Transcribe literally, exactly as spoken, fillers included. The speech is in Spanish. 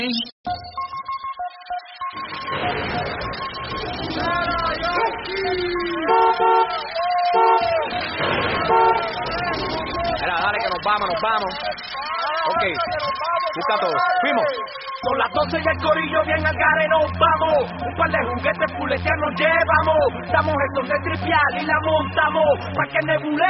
Mira, dale que nos vamos, nos vamos. Ok, busca todo. Fuimos. Son las doce y el corillo bien al gare nos vamos. Un par de juguetes puleteanos nos llevamos. Damos estos de tripial y la montamos. Pa' que nebule